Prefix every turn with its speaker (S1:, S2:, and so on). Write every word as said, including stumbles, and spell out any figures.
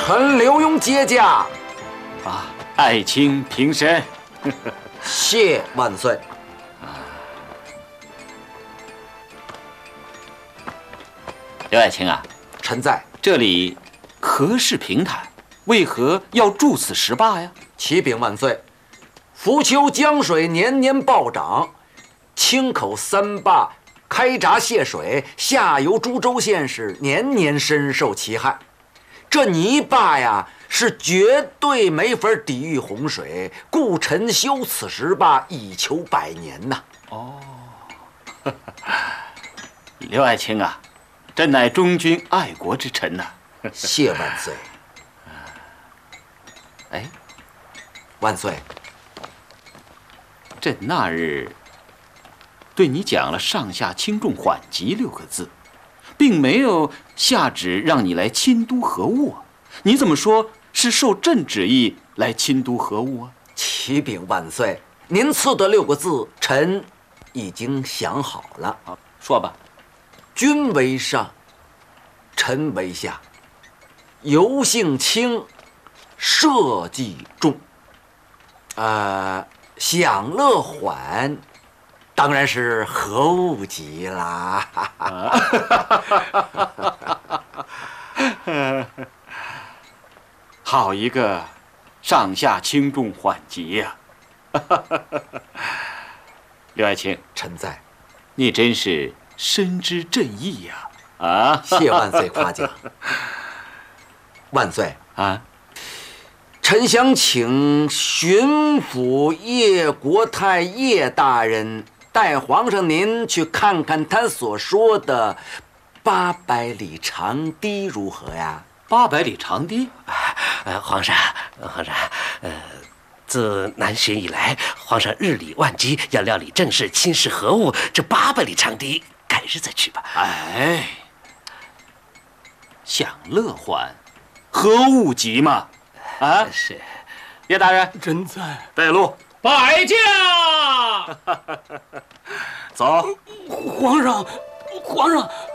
S1: 臣刘墉接驾。
S2: 啊，爱卿平身。
S1: 谢万岁。
S2: 刘爱卿啊，
S1: 臣在。
S2: 这里何事平坦？为何要筑此石坝呀？
S1: 启禀万岁，浮丘江水年年暴涨，青口三坝开闸泄水，下游株洲县是年年深受其害。这泥坝呀，是绝对没法抵御洪水，故臣修此石坝以求百年呐。
S2: 哦，刘爱卿啊，朕乃忠君爱国之臣呐。
S1: 谢万岁。
S2: 哎，
S1: 万岁，
S2: 朕那日对你讲了上下轻重缓急六个字，并没有下旨让你来亲都何物啊？你怎么说是受朕旨意来亲都何物啊？
S1: 启禀万岁，您赐的六个字，臣已经想好了。
S2: 好，说吧。
S1: 君为上，臣为下，游性轻，社稷重。呃，享乐缓，当然是何物极啦。
S2: 好一个上下轻重缓急呀！刘爱卿，
S1: 臣在。
S2: 你真是深知朕意呀！啊，
S1: 谢万岁夸奖。万岁
S2: 啊！
S1: 臣想请巡抚叶国泰叶大人带皇上您去看看他所说的八百里长堤如何呀？
S2: 八百里长堤？
S3: 呃，皇上，皇上，呃，自南巡以来，皇上日理万机，要料理政事、亲事何物，这八百里长堤，改日再去吧。
S2: 哎，享乐缓，何物急嘛？啊，
S3: 是，
S2: 叶大人，
S4: 朕在。
S2: 带路。
S4: 摆驾。
S2: 走。
S4: 皇上，皇上，